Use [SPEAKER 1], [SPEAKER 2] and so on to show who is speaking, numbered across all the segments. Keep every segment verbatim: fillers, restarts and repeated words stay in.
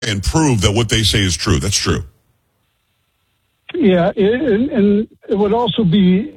[SPEAKER 1] and prove that what they say is true. That's true.
[SPEAKER 2] Yeah, it, and, and it would also be,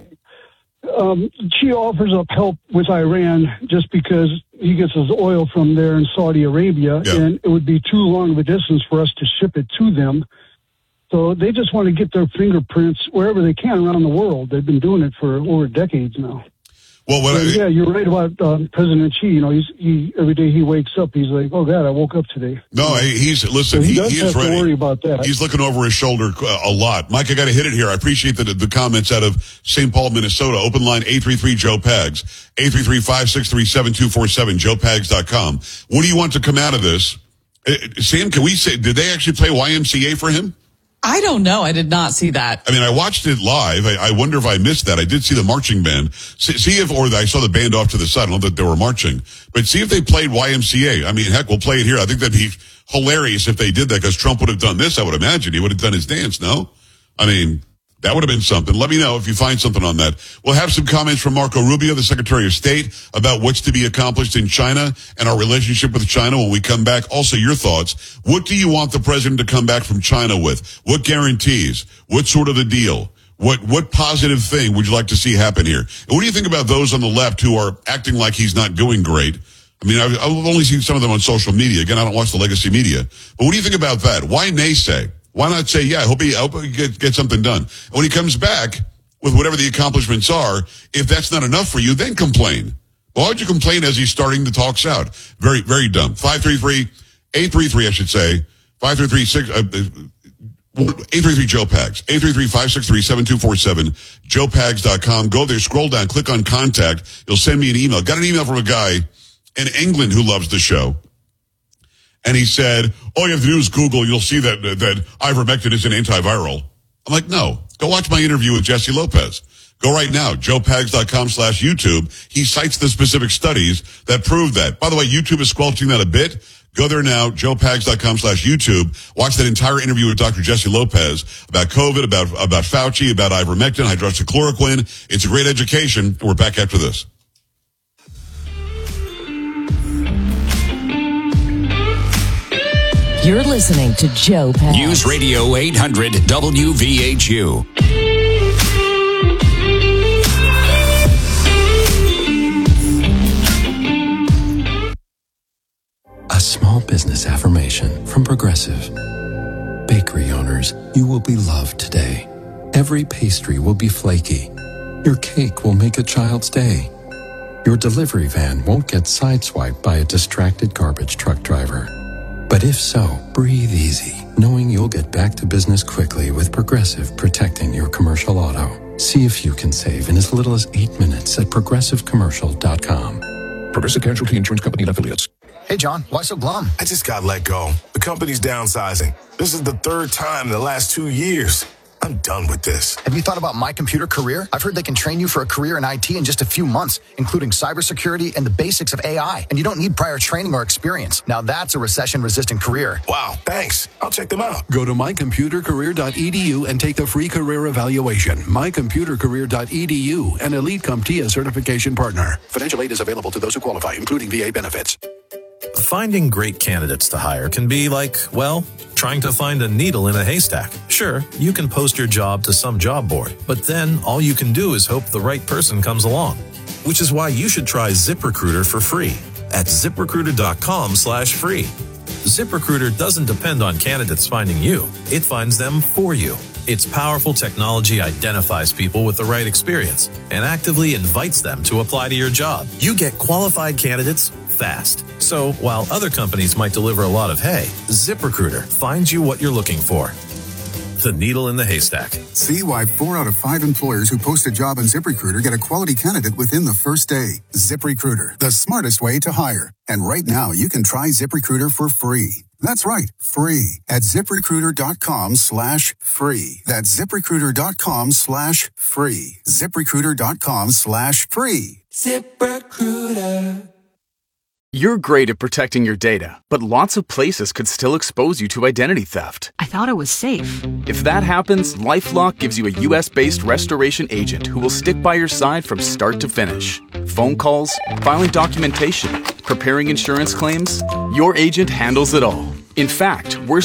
[SPEAKER 2] um, she offers up help with Iran just because he gets his oil from there in Saudi Arabia,
[SPEAKER 1] yeah.
[SPEAKER 2] and it would be too long of a distance for us to ship it to them. So they just want to get their fingerprints wherever they can around the world. They've been doing it for over decades now.
[SPEAKER 1] Well, what I,
[SPEAKER 2] yeah, you're right about um, President Xi. You know, he's, he every day he wakes up, he's like, "Oh God, I woke up today."
[SPEAKER 1] No, he's listen.
[SPEAKER 2] So he,
[SPEAKER 1] he,
[SPEAKER 2] does
[SPEAKER 1] he
[SPEAKER 2] have
[SPEAKER 1] is ready.
[SPEAKER 2] to worry about that.
[SPEAKER 1] He's looking over his shoulder a lot. Mike, I got to hit it here. I appreciate the the comments out of Saint Paul, Minnesota. Open line eight three three Joe Pags, eight three three, five six three, seven two four seven, joe pags dot com. What do you want to come out of this? Uh, Sam, can we say, did they actually play Y M C A for him?
[SPEAKER 3] I don't know. I did not see that.
[SPEAKER 1] I mean, I watched it live. I, I wonder if I missed that. I did see the marching band. See, see if, or I saw the band off to the side. I don't know that they were marching. But see if they played Y M C A. I mean, heck, we'll play it here. I think that'd be hilarious if they did that, because Trump would have done this, I would imagine. He would have done his dance, no? I mean, that would have been something. Let me know if you find something on that. We'll have some comments from Marco Rubio, the Secretary of State, about what's to be accomplished in China and our relationship with China when we come back. Also, your thoughts. What do you want the president to come back from China with? What guarantees? What sort of a deal? What what positive thing would you like to see happen here? And what do you think about those on the left who are acting like he's not doing great? I mean, I've, I've only seen some of them on social media. Again, I don't watch the legacy media. But what do you think about that? Why naysay? Why not say, yeah, I hope he, I hope he get, get something done. And when he comes back with whatever the accomplishments are, if that's not enough for you, then complain. Why would you complain as he's starting the talks out? Very, very dumb. five three three, eight three three, I should say. five three three, six, uh, eight three three Joe Pags. eight three three, five six three, seven two four seven, joe pags dot com. Go there, scroll down, click on contact. You'll send me an email. Got an email from a guy in England who loves the show. And he said, all you have to do is Google, you'll see that that ivermectin is an antiviral. I'm like, no. Go watch my interview with Jesse Lopez. Go right now, joe pags dot com slash YouTube. He cites the specific studies that prove that. By the way, YouTube is squelching that a bit. Go there now, joe pags dot com slash YouTube. Watch that entire interview with Doctor Jesse Lopez about COVID, about, about Fauci, about ivermectin, hydroxychloroquine. It's a great education. And we're back after this.
[SPEAKER 4] You're listening to Joe Pags.
[SPEAKER 5] News Radio eight hundred W V H U.
[SPEAKER 6] A small business affirmation from Progressive. Bakery owners, you will be loved today. Every pastry will be flaky. Your cake will make a child's day. Your delivery van won't get sideswiped by a distracted garbage truck driver. But if so, breathe easy, knowing you'll get back to business quickly with Progressive protecting your commercial auto. See if you can save in as little as eight minutes at progressive commercial dot com.
[SPEAKER 7] Progressive Casualty Insurance Company and Affiliates.
[SPEAKER 8] Hey, John, why so glum?
[SPEAKER 9] I just got let go. The company's downsizing. This is the third time in the last two years. I'm done with this.
[SPEAKER 8] Have you thought about My Computer Career? I've heard they can train you for a career in I T in just a few months, including cybersecurity and the basics of A I. And you don't need prior training or experience. Now that's a recession-resistant career.
[SPEAKER 9] Wow, thanks. I'll check them out.
[SPEAKER 7] Go to my computer career dot e d u and take the free career evaluation. my computer career dot e d u, an Elite CompTIA certification partner. Financial aid is available to those who qualify, including V A benefits.
[SPEAKER 10] Finding great candidates to hire can be like, well, trying to find a needle in a haystack. Sure, you can post your job to some job board, but then all you can do is hope the right person comes along. Which is why you should try ZipRecruiter for free at zip recruiter dot com slash free. ZipRecruiter doesn't depend on candidates finding you. It finds them for you. Its powerful technology identifies people with the right experience and actively invites them to apply to your job. You get qualified candidates fast. So while other companies might deliver a lot of hay, ZipRecruiter finds you what you're looking for. The needle in the haystack.
[SPEAKER 11] See why four out of five employers who post a job on ZipRecruiter get a quality candidate within the first day. ZipRecruiter, the smartest way to hire. And right now, you can try ZipRecruiter for free. That's right, free at zip recruiter dot com slash free. That's zip recruiter dot com slash free. zip recruiter dot com slash free.
[SPEAKER 12] ZipRecruiter.
[SPEAKER 13] You're great at protecting your data, but lots of places could still expose you to identity theft.
[SPEAKER 14] I thought it was safe.
[SPEAKER 13] If that happens, LifeLock gives you a U S-based restoration agent who will stick by your side from start to finish. Phone calls, filing documentation, preparing insurance claims, your agent handles it all. In fact, we're